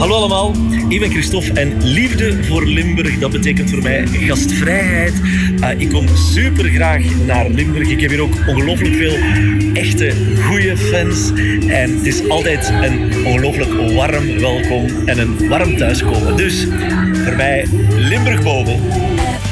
Hallo allemaal, ik ben Christophe en liefde voor Limburg, dat betekent voor mij gastvrijheid. Ik kom super graag naar Limburg. Ik heb hier ook ongelooflijk veel echte, goede fans. En het is altijd een ongelooflijk warm welkom en een warm thuiskomen. Dus voor mij Limburg boven.